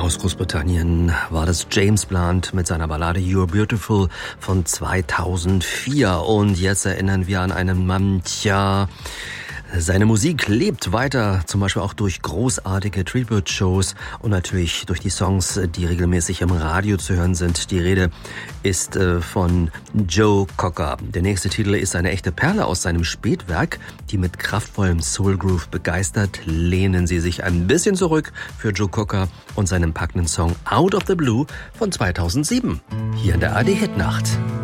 Aus Großbritannien war das James Blunt mit seiner Ballade You're Beautiful von 2004. Und jetzt erinnern wir an einen Mann, seine Musik lebt weiter, zum Beispiel auch durch großartige Tribute-Shows und natürlich durch die Songs, die regelmäßig im Radio zu hören sind. Die Rede ist von Joe Cocker. Der nächste Titel ist eine echte Perle aus seinem Spätwerk, die mit kraftvollem Soul Groove begeistert. Lehnen Sie sich ein bisschen zurück für Joe Cocker und seinen packenden Song Out of the Blue von 2007. Hier in der ARD Hitnacht.